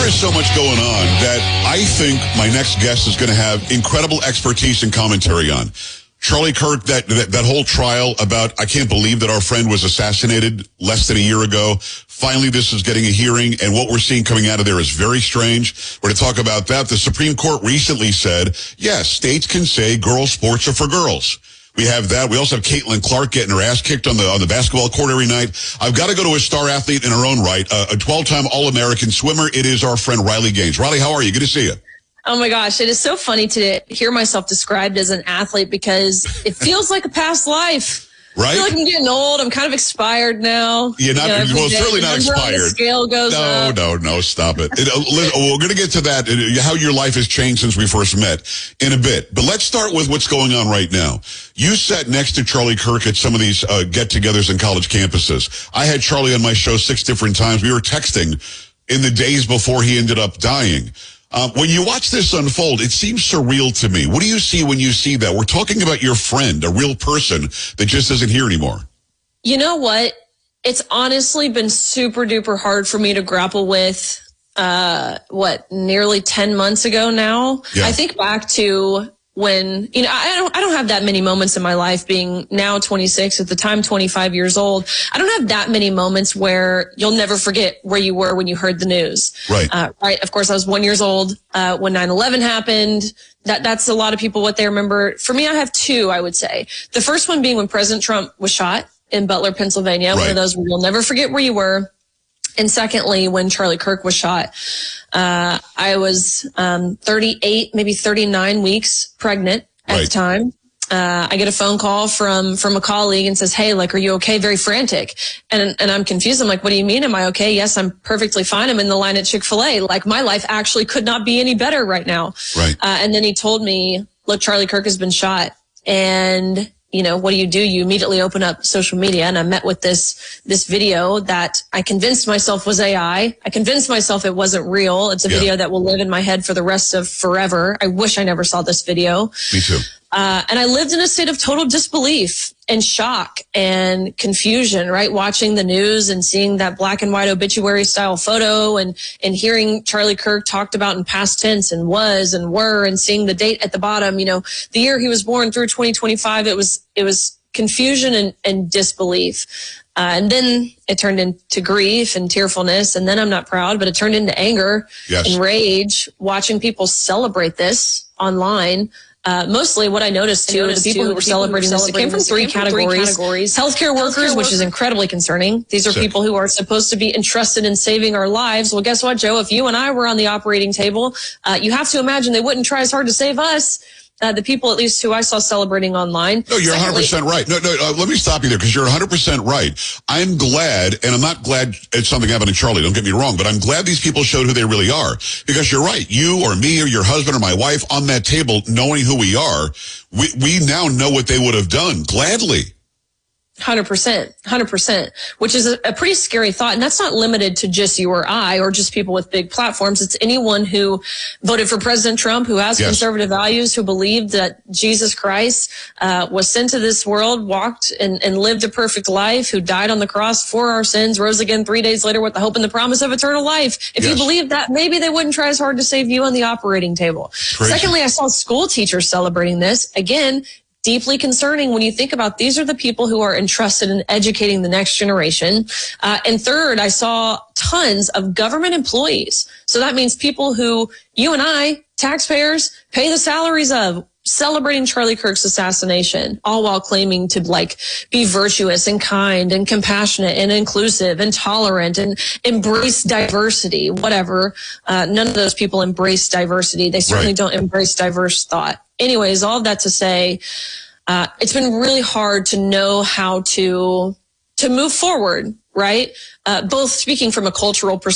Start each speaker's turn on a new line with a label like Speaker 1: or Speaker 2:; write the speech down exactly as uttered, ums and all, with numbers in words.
Speaker 1: is so much going on that I think my next guest is going to have incredible expertise and commentary on. Charlie Kirk, that, that that whole trial about, I can't believe that our friend was assassinated less than a year ago. Finally, this is getting a hearing, and what we're seeing coming out of there is very strange. We're going to talk about that. The Supreme Court recently said, yes, states can say girls' sports are for girls. We have that. We also have Caitlin Clark getting her ass kicked on the on the basketball court every night. I've got to go to a star athlete in her own right, uh, a twelve-time All-American swimmer. It is our friend Riley Gaines. Riley, how are you? Good to see you.
Speaker 2: Oh my gosh, it is so funny to hear myself described as an athlete because it feels like a past life.
Speaker 1: Right?
Speaker 2: I feel like I'm getting old. I'm kind of expired now.
Speaker 1: You're not,
Speaker 2: you know,
Speaker 1: well, certainly not expired.
Speaker 2: The scale goes
Speaker 1: no,
Speaker 2: up.
Speaker 1: no, no, stop it. it uh, we're going to get to that, uh, how your life has changed since we first met in a bit. But let's start with what's going on right now. You sat next to Charlie Kirk at some of these uh, get-togethers in college campuses. I had Charlie on my show six different times. We were texting in the days before he ended up dying. Uh, when you watch this unfold, it seems surreal to me. What do you see when you see that? We're talking about your friend, a real person that just isn't here anymore.
Speaker 2: You know what? It's honestly been super duper hard for me to grapple with, uh, what, nearly ten months ago now.
Speaker 1: Yeah.
Speaker 2: I think back to when, you know, I don't, I don't have that many moments in my life being now twenty-six, at the time twenty-five years old. I don't have that many moments where you'll never forget where you were when you heard the news.
Speaker 1: Right.
Speaker 2: Uh, right. Of course, I was one years old, uh, when nine eleven happened. That, that's a lot of people what they remember. For me, I have two, I would say. The first one being when President Trump was shot in Butler, Pennsylvania. Right. One of those where you'll never forget where you were. And secondly, when Charlie Kirk was shot, uh, I was, um, thirty-eight, maybe thirty-nine weeks pregnant at
Speaker 1: right.
Speaker 2: the time. Uh, I get a phone call from, from a colleague and says, hey, like, are you okay? Very frantic. And, and I'm confused. I'm like, what do you mean? Am I okay? Yes, I'm perfectly fine. I'm in the line at Chick-fil-A. Like, my life actually could not be any better right now.
Speaker 1: Right.
Speaker 2: Uh, and then he told me, look, Charlie Kirk has been shot. And, you know, what do you do? You immediately open up social media, and I met with this, this video that I convinced myself was A I. I convinced myself it wasn't real. It's a yeah. video that will live in my head for the rest of forever. I wish I never saw this video.
Speaker 1: Me too.
Speaker 2: Uh, and I lived in a state of total disbelief and shock and confusion, right? Watching the news and seeing that black and white obituary style photo and, and hearing Charlie Kirk talked about in past tense and was and were, and seeing the date at the bottom, you know, the year he was born through twenty twenty-five, it was, it was confusion and, and disbelief. Uh, and then it turned into grief and tearfulness. And then I'm not proud, but it turned into anger
Speaker 1: yes.
Speaker 2: and rage, watching people celebrate this online. Uh, mostly what I noticed too, the people who were celebrating this, it came from three categories. Healthcare workers, which is incredibly concerning. These are people who are supposed to be entrusted in saving our lives. Well, guess what, Joe? If you and I were on the operating table, uh, you have to imagine they wouldn't try as hard to save us. Uh, the people, at least who I saw celebrating online.
Speaker 1: No, you're Secondly, one hundred percent right. No, no, uh, let me stop you there, because you're one hundred percent right. I'm glad, and I'm not glad it's something happened to Charlie, don't get me wrong, but I'm glad these people showed who they really are. Because you're right. You or me or your husband or my wife on that table, knowing who we are, we, we now know what they would have done gladly.
Speaker 2: one hundred percent, one hundred percent, which is a, a pretty scary thought. And that's not limited to just you or I or just people with big platforms. It's anyone who voted for President Trump, who has yes. conservative values, who believed that Jesus Christ uh, was sent to this world, walked and, and lived a perfect life, who died on the cross for our sins, rose again three days later with the hope and the promise of eternal life. If yes. you believe that, maybe they wouldn't try as hard to save you on the operating table. Crazy. Secondly, I saw school teachers celebrating this. Again, deeply concerning when you think about these are the people who are entrusted in educating the next generation. Uh, and third, I saw tons of government employees. So that means people who you and I, taxpayers, pay the salaries of, celebrating Charlie Kirk's assassination, all while claiming to like be virtuous and kind and compassionate and inclusive and tolerant and embrace diversity, whatever. Uh, none of those people embrace diversity. They certainly right. don't embrace diverse thought. Anyways, all of that to say, uh, it's been really hard to know how to, to move forward, right? Uh, both speaking from a cultural perspective,